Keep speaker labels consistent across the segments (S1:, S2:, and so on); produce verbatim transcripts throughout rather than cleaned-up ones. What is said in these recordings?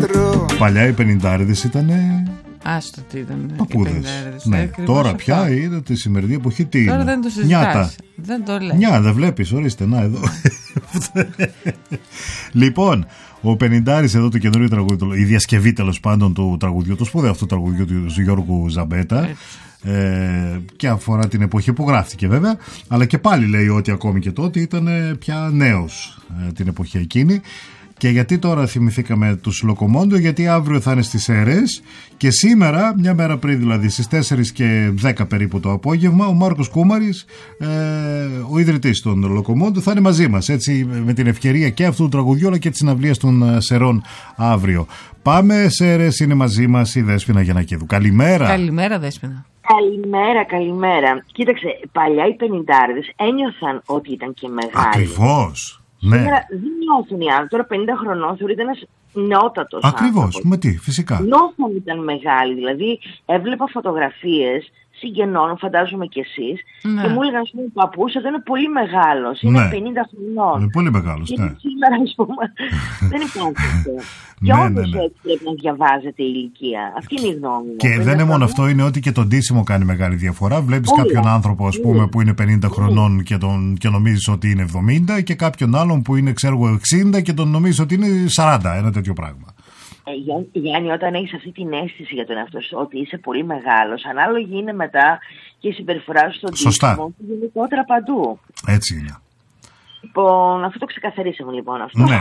S1: Παλιά οι πενηντάριδες ήτανε...
S2: Άστο τι ήταν.
S1: Παππούδες. Ναι. Τώρα πια είναι τη σημερινή εποχή τι
S2: Τώρα
S1: είναι.
S2: δεν το συζητάς. Δεν το λέει.
S1: Νιά, δεν βλέπεις, ορίστε, να εδώ. Λοιπόν, ο πενηντάρης εδώ το καινούριο τραγούδι, η διασκευή τέλος πάντων του τραγουδιού, το σπουδαίο αυτό τραγουδιού του Γιώργου Ζαμπέτα. Ε, και αφορά την εποχή που γράφτηκε βέβαια, αλλά και πάλι λέει ότι ακόμη και τότε ήταν πια νέος ε, την εποχή εκείνη. Και γιατί τώρα θυμηθήκαμε τους Λοκομόντο? Γιατί αύριο θα είναι στις Σέρρες και σήμερα, μια μέρα πριν δηλαδή, στις τέσσερις και δέκα περίπου το απόγευμα, ο Μάρκος Κούμαρης, ε, ο ιδρυτής των Λοκομόντο, θα είναι μαζί μας, έτσι, με την ευκαιρία και αυτού του τραγουδιού αλλά και της συναυλίας των Σερών αύριο. Πάμε Σέρρες, είναι μαζί μας η Δέσποινα Γιαννακίδου. Καλημέρα.
S2: Καλημέρα Δέσποινα.
S3: Καλημέρα, καλημέρα. Κοίταξε, παλιά οι πενηντάριδες ένιωθαν ότι ήταν και μεγάλοι.
S1: Ακριβώς. Ναι.
S3: Σήμερα δεν νιώθουν οι άνθρωποι. Τώρα πενήντα χρονών θεωρείται ένας νεότατος.
S1: Ακριβώς, με τι, φυσικά.
S3: Νιώθουν ότι ήταν μεγάλοι. Δηλαδή, έβλεπα φωτογραφίες συγγενών, φαντάζομαι κι εσείς, ναι. Και μου έλεγαν ότι ο παππούς εδώ είναι πολύ μεγάλος. Είναι ναι. πενήντα χρονών.
S1: Είναι πολύ μεγάλος, ναι.
S3: Σήμερα, ας πούμε, δεν υπάρχει αυτό. Και
S1: ναι,
S3: όντως
S1: ναι, ναι.
S3: έτσι πρέπει να διαβάζεται η ηλικία. Αυτή είναι η γνώμη μου.
S1: Και δεν είναι μόνο αυτό, είναι ότι και το ντύσιμο κάνει μεγάλη διαφορά. Βλέπεις κάποιον άνθρωπο, ας πούμε, που είναι πενήντα χρονών και, τον, και νομίζεις ότι είναι εβδομήντα, και κάποιον άλλον που είναι, ξέρω εγώ, εξήντα και τον νομίζεις ότι είναι σαράντα. Ένα τέτοιο πράγμα.
S3: Ε, Γιάννη, όταν έχεις αυτή την αίσθηση για τον εαυτό σου ότι είσαι πολύ μεγάλος, ανάλογη είναι μετά και η συμπεριφορά σου στον τύπο και γενικότερα παντού.
S1: Έτσι είναι.
S3: Λοιπόν, αυτό το ξεκαθαρίσαμε λοιπόν αυτό.
S1: Ναι.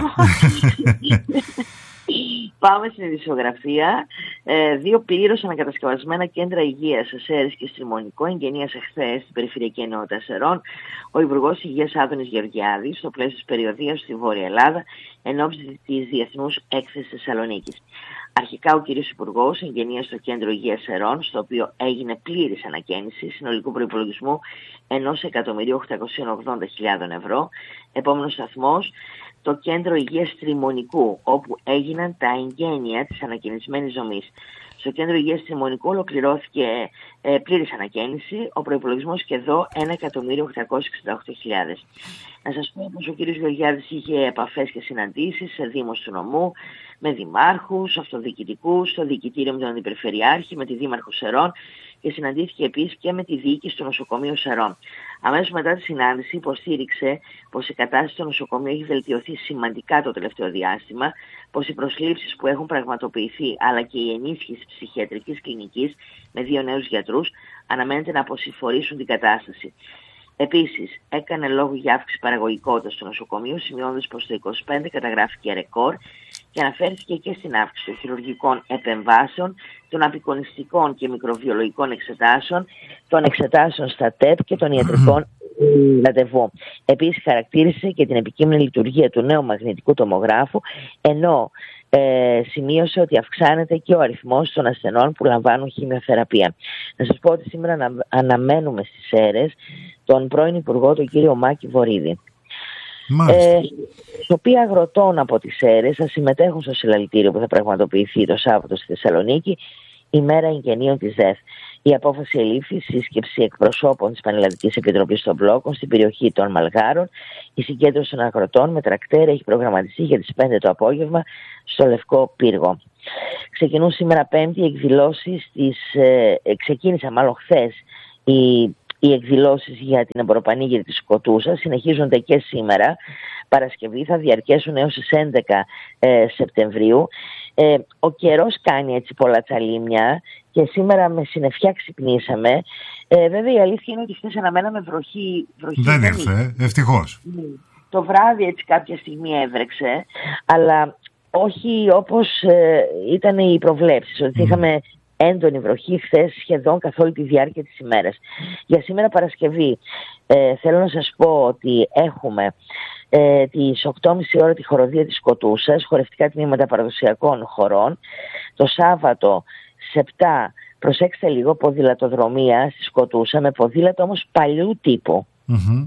S3: Πάμε στην ειδησιογραφία. Ε, δύο πλήρως ανακατασκευασμένα κέντρα υγείας σε Σέρρες και Στριμονικό εγγενίασε χθες στην Περιφερειακή Ενότητα Σερών ο Υπουργός Υγείας Άδωνης Γεωργιάδης στο πλαίσιο της περιοδείας στη Βόρεια Ελλάδα εν ώψη της Διεθνούς Έκθεσης Θεσσαλονίκης. Αρχικά ο κ. Υπουργός εγγενίασε στο Κέντρο Υγείας Σερών, στο οποίο έγινε πλήρης ανακαίνιση συνολικού προϋπολογισμού ενός εκατομμυρίου οκτακόσιες ογδόντα χιλιάδες ευρώ. Επόμενος σταθμός, το Κέντρο Υγείας Τριμονικού, όπου έγιναν τα εγγένεια της ανακαινισμένης δομής. Στο Κέντρο Υγείας Τριμονικού ολοκληρώθηκε ε, πλήρης ανακαίνιση, ο προϋπολογισμός και εδώ ένα εκατομμύριο οκτακόσιες εξήντα οκτώ χιλιάδες. Να σας πω πως ο κ. Γεωργιάδης είχε επαφές και συναντήσεις σε δήμους του νομού, με δημάρχους, αυτοδιοικητικούς, στο διοικητήριο με τον αντιπεριφερειάρχη, με τη δήμαρχο Σερών και συναντήθηκε επίσης και με τη διοίκηση του νοσοκομείου Σερών. Αμέσως μετά τη συνάντηση υποστήριξε πως η κατάσταση στο νοσοκομείο έχει βελτιωθεί σημαντικά το τελευταίο διάστημα, πως οι προσλήψεις που έχουν πραγματοποιηθεί αλλά και η ενίσχυση ψυχιατρικής κλινικής με δύο νέους γιατρούς αναμένεται να αποσυμφορήσουν την κατάσταση. Επίσης, έκανε λόγο για αύξηση παραγωγικότητας του νοσοκομείου, σημειώνοντας πως το είκοσι πέντε καταγράφηκε ρεκόρ και αναφέρθηκε και στην αύξηση των χειρουργικών επεμβάσεων, των απεικονιστικών και μικροβιολογικών εξετάσεων, των εξετάσεων στα ΤΕΠ και των ιατρικών ραντεβού. Επίσης, χαρακτήρισε και την επικείμενη λειτουργία του νέου μαγνητικού τομογράφου, ενώ Ε, σημείωσε ότι αυξάνεται και ο αριθμός των ασθενών που λαμβάνουν χημειοθεραπεία. Να σας πω ότι σήμερα ανα, αναμένουμε στις Σέρρες τον πρώην Υπουργό, τον κύριο Μάκη Βορίδη. Ε, το οποίο αγροτών από τις Σέρρες θα συμμετέχουν στο συλλαλητήριο που θα πραγματοποιηθεί το Σάββατο στη Θεσσαλονίκη, ημέρα εγγενείων της ΔΕΘ. Η απόφαση ελήφθη σύσκεψη εκπροσώπων της Πανελλαδικής Επιτροπής των Μπλόκων στην περιοχή των Μαλγάρων. Η συγκέντρωση των αγροτών με τρακτέρ έχει προγραμματιστεί για τις πέντε το απόγευμα στο Λευκό Πύργο. Ξεκινούν σήμερα Πέμπτη οι εκδηλώσεις της, ε, ξεκίνησαν μάλλον χθες οι, οι εκδηλώσεις για την εμποροπανήγυρη της Σκοτούσας, συνεχίζονται και σήμερα. Παρασκευή θα διαρκέσουν έως τις έντεκα ε, Σεπτεμβρίου. Ε, ο καιρός κάνει έτσι πολλά τσαλίμια και σήμερα με συννεφιά ξυπνήσαμε. Ε, βέβαια η αλήθεια είναι ότι χθες αναμέναμε βροχή. βροχή
S1: δεν ήρθε, ευτυχώς.
S3: Το βράδυ έτσι κάποια στιγμή έβρεξε, αλλά όχι όπως ε, ήταν οι προβλέψεις, ότι mm. είχαμε έντονη βροχή χθες σχεδόν καθ' όλη τη διάρκεια της ημέρας. Για σήμερα Παρασκευή ε, θέλω να σας πω ότι έχουμε ε, τις οκτώ και μισή ώρα τη χοροδία της Σκοτούσας, χορευτικά τμήματα παραδοσιακών χορών. Το Σάββατο σε επτά, προσέξτε λίγο, ποδηλατοδρομία στη Σκοτούσα, με ποδήλατο όμως παλιού τύπου. Mm-hmm.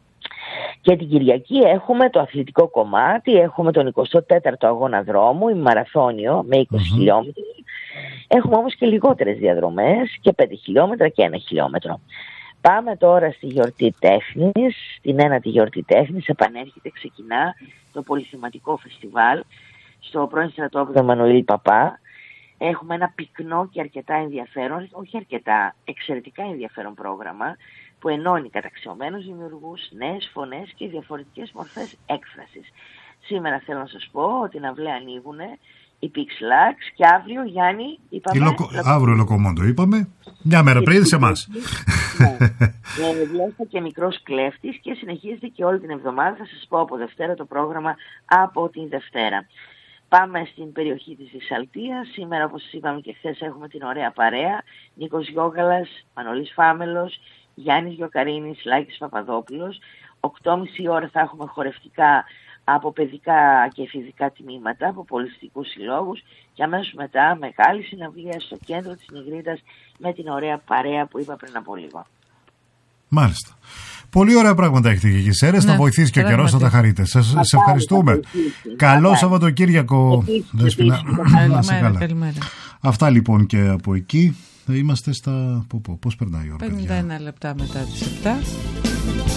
S3: Και την Κυριακή έχουμε το αθλητικό κομμάτι, έχουμε τον εικοστό τέταρτο αγώνα δρόμου, η μαραθώνιο με είκοσι mm-hmm. χιλιόμετρα. Έχουμε όμως και λιγότερες διαδρομές και πέντε χιλιόμετρα και ένα χιλιόμετρο. Πάμε τώρα στη γιορτή τέχνης, στην ένατη γιορτή τέχνης, επανέρχεται, ξεκινά το πολυθεματικό φεστιβάλ στο πρώην στρατόπεδο Εμμανουήλ Παπά. Έχουμε ένα πυκνό και αρκετά ενδιαφέρον, όχι αρκετά, εξαιρετικά ενδιαφέρον πρόγραμμα που ενώνει καταξιωμένους δημιουργούς, νέες φωνές και διαφορετικές μορφές έκφρασης. Σήμερα θέλω να σας πω ότι την αυλαία ανοίγουνε η Pixlax και αύριο, Γιάννη, είπαμε...
S1: Λοκο... Αύριο Λοκομόντο είπαμε, μια μέρα πριν σε εμάς.
S3: Ναι, Βλέστα και Μικρός Κλέφτης και συνεχίζεται και όλη την εβδομάδα. Θα σας πω από Δευτέρα το πρόγραμμα από την Δευτέρα. Πάμε στην περιοχή της Ισσαλτίας. Σήμερα, όπως σας είπαμε και χθες, έχουμε την ωραία παρέα. Νίκος Γιώγαλας, Μανολής Φάμελος, Γιάννης Γιοκαρίνης, Λάκης Παπαδόπουλος. οκτώ και μισή ώρα θα έχουμε χορευτικά από παιδικά και εφηβικά τμήματα, από πολιστικούς συλλόγους και αμέσως μετά μεγάλη συναυλία στο κέντρο της Νιγρίτας με την ωραία παρέα που είπα πριν από λίγο.
S1: Μάλιστα. Πολύ ωραία πράγματα έχετε και Σέρες, ναι, θα βοηθήσει και ο καιρός, θα τα χαρείτε. Σας σε ευχαριστούμε. Καλό Σαββατοκύριακο.
S2: Καλημέρα.
S1: Αυτά λοιπόν και από εκεί. Είμαστε στα... Πώς περνάει η ώρα,
S2: πενήντα ένα λεπτά μετά τις επτά.